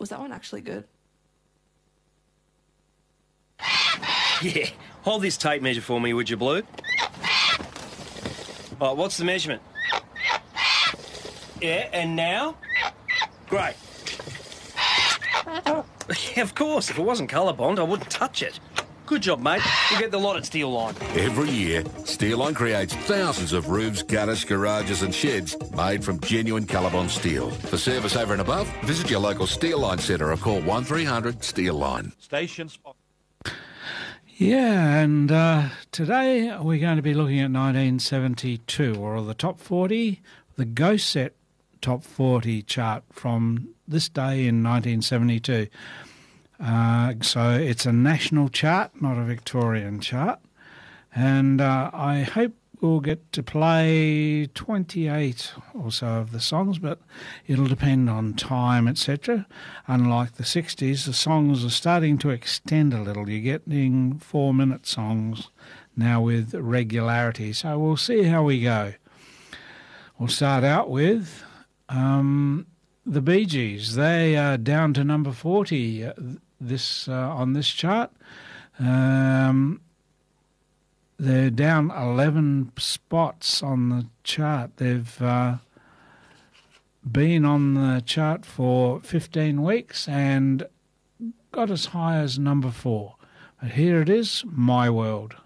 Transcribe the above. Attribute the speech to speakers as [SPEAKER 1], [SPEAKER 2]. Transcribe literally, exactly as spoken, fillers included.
[SPEAKER 1] Was that one actually good?
[SPEAKER 2] Yeah. Hold this tape measure for me, would you, Blue? Oh, what's the measurement? Yeah, and now? Great. Yeah, of course. If it wasn't colour bond, I wouldn't touch it. Good job, mate. You get the lot at Steel Line.
[SPEAKER 3] Every year, Steel Line creates thousands of roofs, gutters, garages and sheds made from genuine Colorbond steel. For service over and above, visit your local Steel Line centre or call one three hundred STEEL LINE.
[SPEAKER 4] Station spot.
[SPEAKER 5] Yeah, and uh, today we're going to be looking at nineteen seventy-two, or the top forty, the Go Set top forty chart from this day in nineteen seventy-two. Uh, so it's a national chart, not a Victorian chart. And uh, I hope we'll get to play twenty-eight or so of the songs, but it'll depend on time, et cetera. Unlike the sixties, the songs are starting to extend a little. You're getting four-minute songs now with regularity. So we'll see how we go. We'll start out with um, the Bee Gees. They are down to number forty uh, this uh, on this chart. Um, they're down eleven spots on the chart. They've uh, been on the chart for fifteen weeks and got as high as number four. But here it is, My World.